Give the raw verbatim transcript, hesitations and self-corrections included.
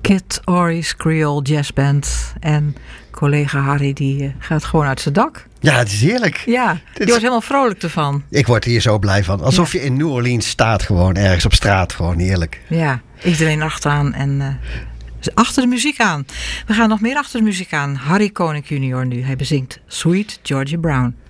Kid Ory's Creole Jazz Band. En collega Harry die uh, gaat gewoon uit zijn dak. Ja, het is heerlijk. Ja, die Dit... wordt helemaal vrolijk ervan. Ik word hier zo blij van. Alsof ja. je in New Orleans staat gewoon ergens op straat. Gewoon heerlijk. Ja, iedereen achteraan en uh, achter de muziek aan. We gaan nog meer achter de muziek aan. Harry Connick junior nu. Hij bezingt Sweet Georgia Brown.